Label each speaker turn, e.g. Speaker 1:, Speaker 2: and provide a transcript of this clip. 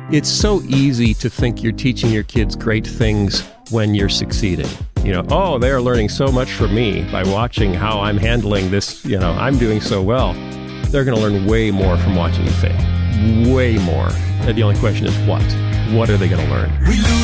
Speaker 1: It's so easy to think you're teaching your kids great things when you're succeeding. Oh, they're learning so much from me by watching how I'm handling this. I'm doing so well. They're going to learn way more from watching you fail. Way more. And the only question is what? What are they going to learn?